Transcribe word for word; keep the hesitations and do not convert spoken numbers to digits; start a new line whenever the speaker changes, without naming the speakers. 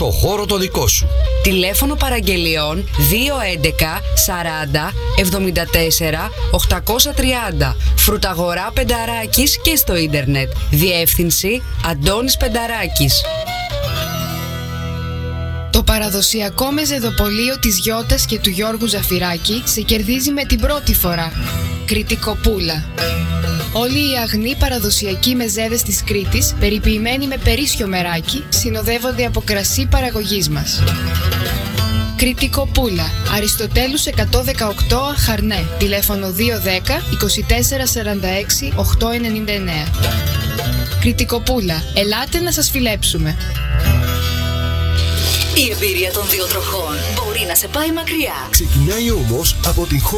στο χώρο το δικό σου.
Τηλέφωνο παραγγελιών δύο έντεκα σαράντα εβδομήντα τέσσερα οκτακόσια τριάντα. Φρουταγορά Πενταράκης και στο ίντερνετ. Διεύθυνση Αντώνης Πενταράκης.
Το παραδοσιακό μεζεδοπολείο της Γιώτας και του Γιώργου Ζαφυράκη σε κερδίζει με την πρώτη φορά. Κρητικοπούλα. Όλοι οι αγνοί παραδοσιακοί μεζέδες της Κρήτης, περιποιημένοι με περίσσιο μεράκι, συνοδεύονται από κρασί παραγωγής μας. Κρητικοπούλα. Αριστοτέλους εκατόν δεκαοκτώ Αχαρνέ. Τηλέφωνο δύο δέκα είκοσι τέσσερα σαράντα έξι οκτακόσια ενενήντα εννέα. Κρητικοπούλα. Ελάτε να σας φιλέψουμε.
Η εμπειρία των δύο τροχών μπορεί να σε πάει μακριά.
Ξεκινάει όμως από την